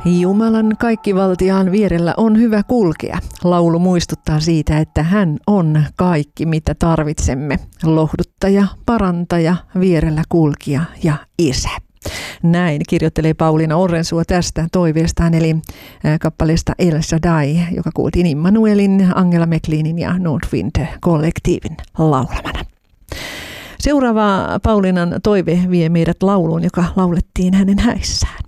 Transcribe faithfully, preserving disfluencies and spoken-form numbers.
Jumalan kaikkivaltiaan vierellä on hyvä kulkea. Laulu muistuttaa siitä, että hän on kaikki, mitä tarvitsemme. Lohduttaja, parantaja, vierellä kulkija ja isä. Näin kirjoittelee Pauliina Orrensuo tästä toiveestaan, eli kappaleesta El Shaddai, joka kuultiin Immanuelin, Angela McLeanin ja Nordwind-kollektiivin laulamana. Seuraava Pauliinan toive vie meidät lauluun, joka laulettiin hänen häissään.